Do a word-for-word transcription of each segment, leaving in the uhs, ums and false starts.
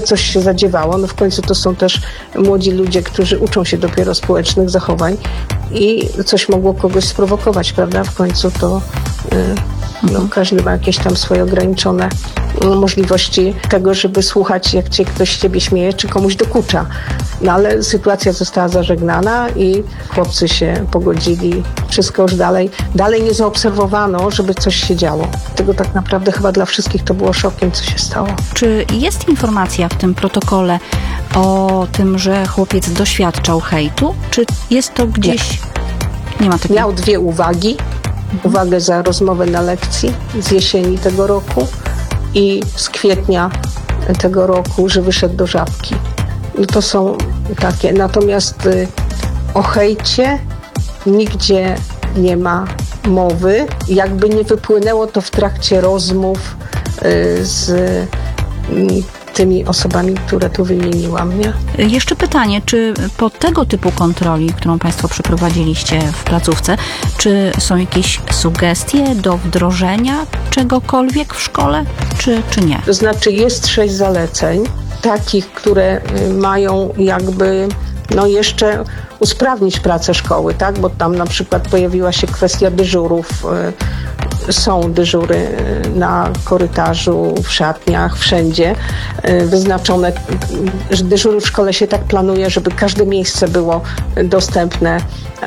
coś się zadziewało. No w końcu to są też młodzi ludzie, którzy uczą się dopiero społecznych zachowań i coś mogło kogoś sprowokować, prawda? W końcu to no, każdy ma jakieś tam swoje ograniczone możliwości tego, żeby słuchać, jak cię ktoś z ciebie śmieje, czy komuś dokucza. No ale sytuacja została zażegnana i chłopcy się pogodzili. Wszystko już dalej. Dalej nie zaobserwowano, żeby coś się działo. Tego tak naprawdę chyba dla wszystkich to było szokiem, co się stało. Czy jest informacja w tym protokole o tym, że chłopiec doświadczał hejtu? Czy jest to gdzieś... Nie, nie ma takiego? Miał dwie uwagi. Mhm. Uwagę za rozmowę na lekcji z jesieni tego roku i z kwietnia tego roku, że wyszedł do Żabki. No to są takie. Natomiast y, o hejcie nigdzie nie ma mowy. Jakby nie wypłynęło to w trakcie rozmów y, z y, tymi osobami, które tu wymieniłam, nie? Jeszcze pytanie, czy po tego typu kontroli, którą Państwo przeprowadziliście w placówce, czy są jakieś sugestie do wdrożenia czegokolwiek w szkole, czy, czy nie? To znaczy jest sześć zaleceń, takich, które mają jakby no jeszcze usprawnić pracę szkoły, tak? Bo tam na przykład pojawiła się kwestia dyżurów. Są dyżury na korytarzu, w szatniach, wszędzie wyznaczone. Dyżury w szkole się tak planuje, żeby każde miejsce było dostępne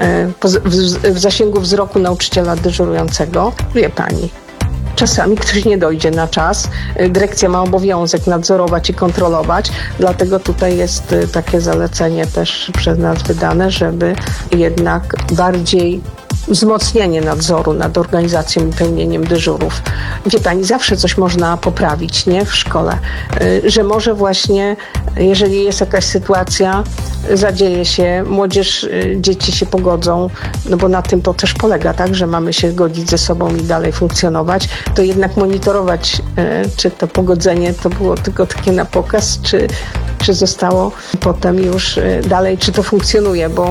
w zasięgu wzroku nauczyciela dyżurującego. Wie pani, czasami ktoś nie dojdzie na czas. Dyrekcja ma obowiązek nadzorować i kontrolować, dlatego tutaj jest takie zalecenie też przez nas wydane, żeby jednak bardziej wzmocnienie nadzoru nad organizacją i pełnieniem dyżurów. Wie pani, zawsze coś można poprawić, nie? W szkole. Że może właśnie, jeżeli jest jakaś sytuacja, zadzieje się, młodzież, dzieci się pogodzą, no bo na tym to też polega, tak? Że mamy się godzić ze sobą i dalej funkcjonować, to jednak monitorować, czy to pogodzenie to było tylko takie na pokaz, czy, czy zostało potem już dalej, czy to funkcjonuje, bo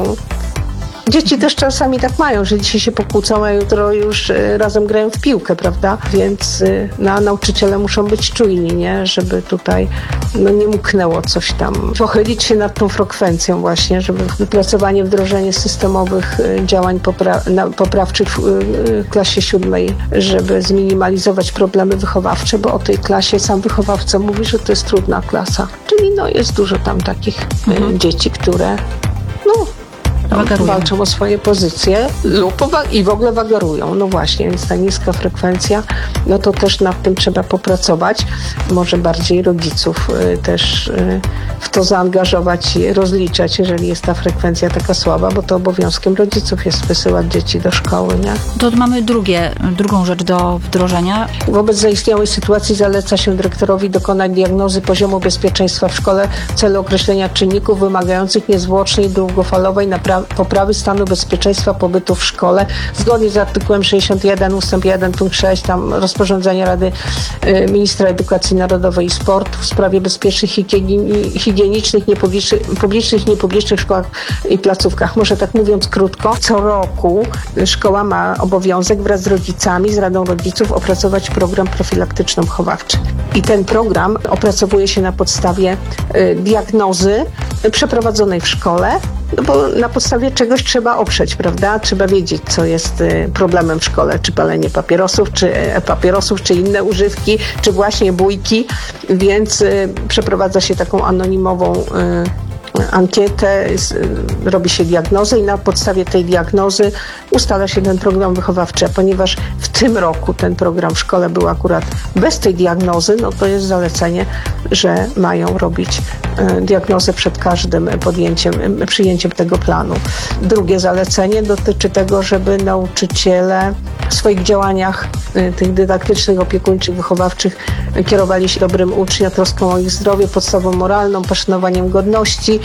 dzieci też czasami tak mają, że dzisiaj się pokłócą, a jutro już razem grają w piłkę, prawda? Więc no, nauczyciele muszą być czujni, nie? Żeby tutaj no, nie mknęło coś tam. Pochylić się nad tą frekwencją właśnie, żeby wypracowanie, wdrożenie systemowych działań popra- na, poprawczych w, w klasie siódmej, żeby zminimalizować problemy wychowawcze, bo o tej klasie sam wychowawca mówi, że to jest trudna klasa. Czyli no, jest dużo tam takich mhm. dzieci, które no Wagarują. walczą o swoje pozycje lub i w ogóle wagarują. No właśnie, więc ta niska frekwencja, no to też nad tym trzeba popracować. Może bardziej rodziców y, też y, w to zaangażować i rozliczać, jeżeli jest ta frekwencja taka słaba, bo to obowiązkiem rodziców jest wysyłać dzieci do szkoły, nie? To mamy drugie, drugą rzecz do wdrożenia. Wobec zaistniałej sytuacji zaleca się dyrektorowi dokonać diagnozy poziomu bezpieczeństwa w szkole w celu określenia czynników wymagających niezwłocznej, długofalowej naprawy poprawy stanu bezpieczeństwa pobytu w szkole zgodnie z artykułem sześćdziesiąt jeden ustęp jeden punkt sześć tam rozporządzenia Rady y, Ministra Edukacji Narodowej i Sportu w sprawie bezpiecznych, higieni- higienicznych, niepublicznych, publicznych i niepublicznych szkołach i placówkach. Może tak mówiąc krótko, co roku szkoła ma obowiązek wraz z rodzicami, z Radą Rodziców opracować program profilaktyczno-wychowawczy. I ten program opracowuje się na podstawie y, diagnozy przeprowadzonej w szkole, no bo na podstawie czegoś trzeba oprzeć, prawda? Trzeba wiedzieć, co jest problemem w szkole, czy palenie papierosów, czy papierosów, czy inne używki, czy właśnie bójki, więc y, przeprowadza się taką anonimową y, ankietę, robi się diagnozę i na podstawie tej diagnozy ustala się ten program wychowawczy, a ponieważ w tym roku ten program w szkole był akurat bez tej diagnozy, no to jest zalecenie, że mają robić diagnozę przed każdym podjęciem, przyjęciem tego planu. Drugie zalecenie dotyczy tego, żeby nauczyciele w swoich działaniach tych dydaktycznych, opiekuńczych, wychowawczych kierowali się dobrym uczniom, troską o ich zdrowie, podstawą moralną, poszanowaniem godności,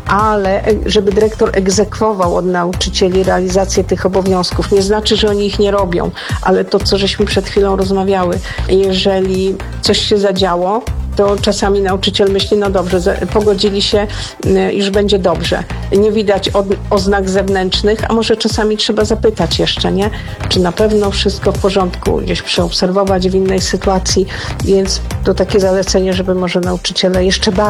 ale żeby dyrektor egzekwował od nauczycieli realizację tych obowiązków. Nie znaczy, że oni ich nie robią, ale to, co żeśmy przed chwilą rozmawiały, jeżeli coś się zadziało, to czasami nauczyciel myśli, no dobrze, pogodzili się, już będzie dobrze. Nie widać od, oznak zewnętrznych, a może czasami trzeba zapytać jeszcze, nie? Czy na pewno wszystko w porządku, gdzieś przeobserwować w innej sytuacji, więc to takie zalecenie, żeby może nauczyciele jeszcze bardziej